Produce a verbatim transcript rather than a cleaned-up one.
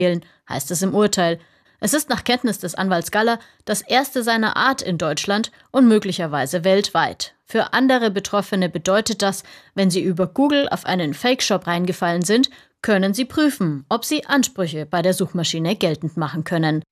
heißt es im Urteil. Es ist nach Kenntnis des Anwalts Galler das erste seiner Art in Deutschland und möglicherweise weltweit. Für andere Betroffene bedeutet das, wenn sie über Google auf einen Fake-Shop reingefallen sind, können sie prüfen, ob sie Ansprüche bei der Suchmaschine geltend machen können.